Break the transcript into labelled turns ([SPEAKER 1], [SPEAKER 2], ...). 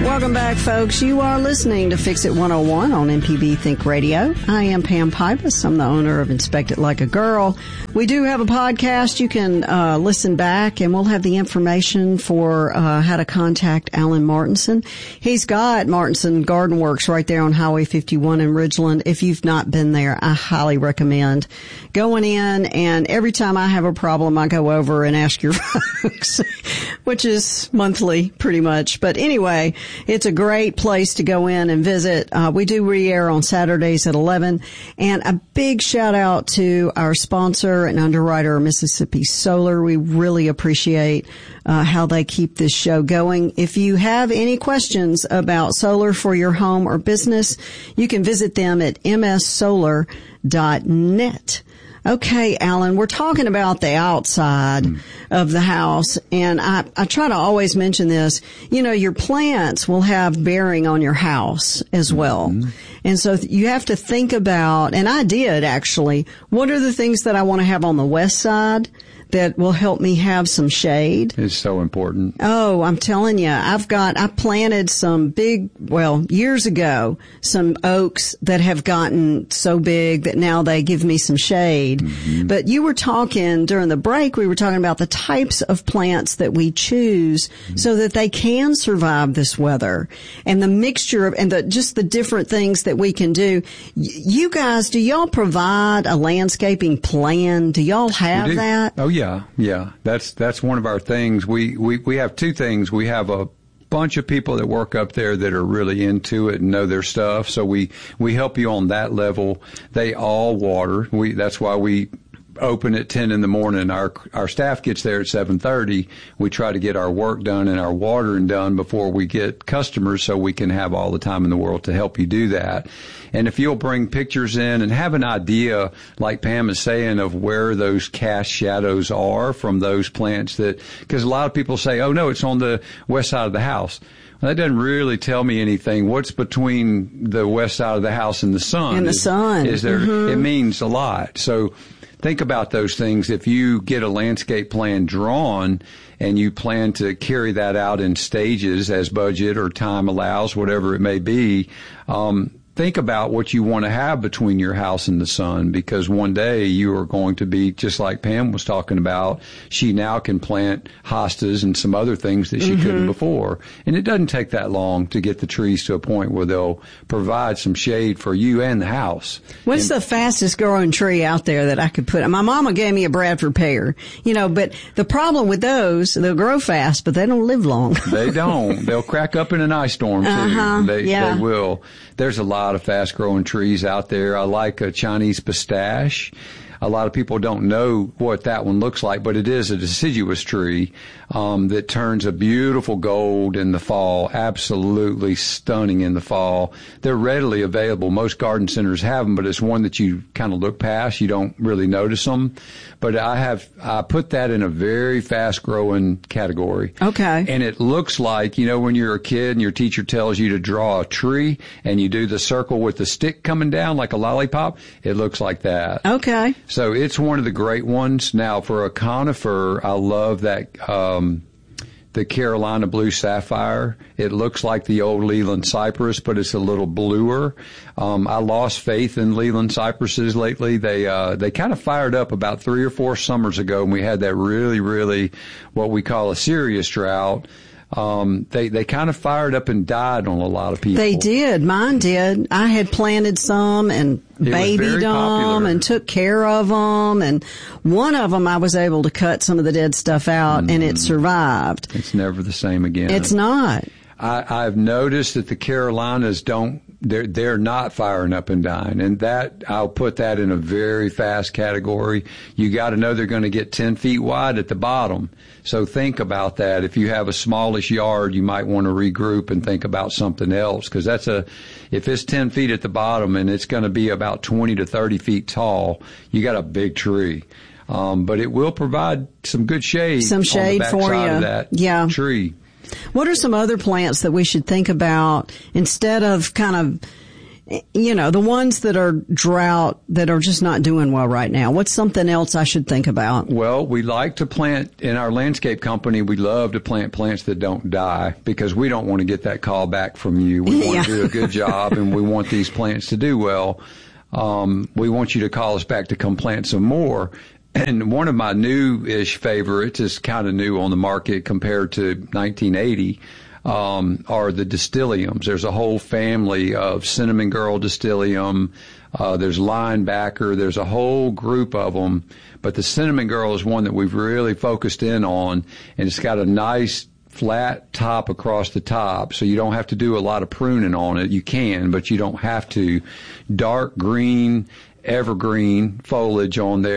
[SPEAKER 1] Welcome back, folks. You are listening to Fix It 101 on MPB Think Radio. I am Pam Pipus. I'm the owner of Inspect It Like a Girl. We do have a podcast. You can listen back, and we'll have the information for how to contact Alan Martinson. He's got Martinson Garden Works right there on Highway 51 in Ridgeland. If you've not been there, I highly recommend going in, and every time I have a problem, I go over and ask your folks, which is monthly pretty much. But anyway, it's a great place to go in and visit. We do re-air on Saturdays at 11. And a big shout out to our sponsor and underwriter, Mississippi Solar. We really appreciate how they keep this show going. If you have any questions about solar for your home or business, you can visit them at mssolar.net. Okay, Alan, we're talking about the outside of the house, and I try to always mention this. You know, your plants will have bearing on your house as well. Mm-hmm. And so you have to think about, and I did actually, what are the things that I want to have on the west side that will help me have some shade?
[SPEAKER 2] It's so important.
[SPEAKER 1] Oh, I'm telling you, I planted some years ago, some oaks that have gotten so big that now they give me some shade. Mm-hmm. But you were talking during the break, we were talking about the types of plants that we choose so that they can survive this weather, and the mixture of, and just the different things that we can do. You guys, do y'all provide a landscaping plan? Do y'all have that?
[SPEAKER 2] Oh, yeah. Yeah. That's one of our things. We have two things. We have a bunch of people that work up there that are really into it and know their stuff. So we help you on that level. They all water. That's why we open at 10 in the morning. Our staff gets there at 7:30. We try to get our work done and our watering done before we get customers, so we can have all the time in the world to help you do that. And if you'll bring pictures in and have an idea, like Pam is saying, of where those cast shadows are from those plants, because a lot of people say, oh no, it's on the west side of the house. Well, that doesn't really tell me anything. What's between the west side of the house and the sun?
[SPEAKER 1] And the sun.
[SPEAKER 2] Is there, It means a lot. So think about those things. If you get a landscape plan drawn and you plan to carry that out in stages as budget or time allows, whatever it may be, think about what you want to have between your house and the sun, because one day you are going to be, just like Pam was talking about, she now can plant hostas and some other things that she couldn't before. And it doesn't take that long to get the trees to a point where they'll provide some shade for you and the house.
[SPEAKER 1] What's the fastest growing tree out there that I could put? My mama gave me a Bradford pear, but the problem with those, they'll grow fast, but they don't live long.
[SPEAKER 2] They don't. They'll crack up in an ice storm too. They will. There's a lot of fast-growing trees out there. I like a Chinese pistache. A lot of people don't know what that one looks like, but it is a deciduous tree that turns a beautiful gold in the fall, absolutely stunning in the fall. They're readily available. Most garden centers have them, but it's one that you kind of look past. You don't really notice them. But I put that in a very fast-growing category.
[SPEAKER 1] Okay.
[SPEAKER 2] And it looks like, when you're a kid and your teacher tells you to draw a tree and you do the circle with the stick coming down like a lollipop, it looks like that.
[SPEAKER 1] Okay.
[SPEAKER 2] So it's one of the great ones. Now, for a conifer, I love that, the Carolina blue sapphire. It looks like the old Leland cypress, but it's a little bluer. I lost faith in Leland cypresses lately. They kind of fired up about 3 or 4 summers ago, and we had that really, really what we call a serious drought. They kind of fired up and died on a lot of people.
[SPEAKER 1] They did. Mine did. I had planted some and babied them and took care of them. And one of them I was able to cut some of the dead stuff out and it survived.
[SPEAKER 2] It's never the same again.
[SPEAKER 1] It's not.
[SPEAKER 2] I've noticed that the Carolinas they're not firing up and dying, and that I'll put that in a very fast category. You got to know they're going to get 10 feet wide at the bottom. So think about that. If you have a smallish yard, you might want to regroup and think about something else, because if it's 10 feet at the bottom and it's going to be about 20 to 30 feet tall, you got a big tree. But it will provide some good shade.
[SPEAKER 1] Some shade
[SPEAKER 2] on the
[SPEAKER 1] for you.
[SPEAKER 2] Of that tree.
[SPEAKER 1] What are some other plants that we should think about instead of kind of you know, the ones that are drought, that are just not doing well right now? What's something else I should think about?
[SPEAKER 2] Well, we like to plant, in our landscape company, we love to plant plants that don't die, because we don't want to get that call back from you. We want to do a good job, and we want these plants to do well. We want you to call us back to come plant some more. And one of my new-ish favorites, is kind of new on the market compared to 1980, are the Distilliums. There's a whole family of Cinnamon Girl Distillium. There's Linebacker. There's a whole group of them. But the Cinnamon Girl is one that we've really focused in on, and it's got a nice flat top across the top, so you don't have to do a lot of pruning on it. You can, but you don't have to. Dark green, evergreen foliage on there.